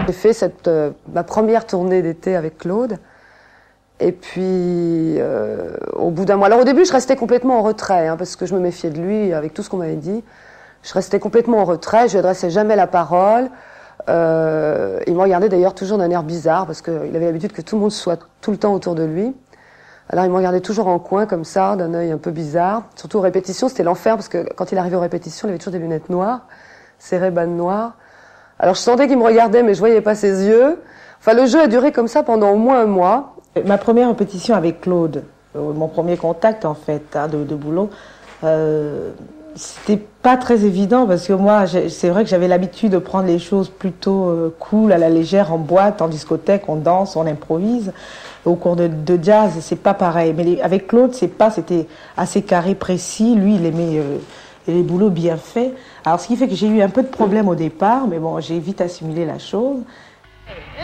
J'ai fait ma première tournée d'été avec Claude. Et puis, au bout d'un mois... Alors au début, je restais complètement en retrait, parce que je me méfiais de lui avec tout ce qu'on m'avait dit. Je restais complètement en retrait, je lui adressais jamais la parole. Il me regardait d'ailleurs toujours d'un air bizarre, parce qu'il avait l'habitude que tout le monde soit tout le temps autour de lui. Alors il me regardait toujours en coin, comme ça, d'un œil un peu bizarre. Surtout aux répétitions, c'était l'enfer, parce que quand il arrivait aux répétitions, il avait toujours des lunettes noires, ses Ray-Ban noirs. Alors je sentais qu'il me regardait, mais je voyais pas ses yeux. Enfin, le jeu a duré comme ça pendant au moins un mois. Ma première répétition avec Claude, mon premier contact en fait de boulot, c'était pas très évident parce que moi, c'est vrai que j'avais l'habitude de prendre les choses plutôt cool, à la légère, en boîte, en discothèque, on danse, on improvise. Au cours de jazz, c'est pas pareil. Mais avec Claude, c'était assez carré, précis. Lui, il aimait les boulots bien faits. Alors, ce qui fait que j'ai eu un peu de problème au départ, mais bon, j'ai vite assimilé la chose.